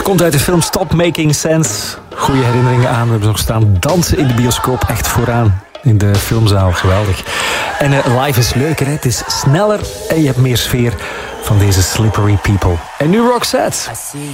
Het komt uit de film Stop Making Sense. Goeie herinneringen aan. We hebben nog staan dansen in de bioscoop. Echt vooraan in de filmzaal. Geweldig. En live is leuker. Hè? Het is sneller en je hebt meer sfeer van deze Slippery People. En nu Roxette.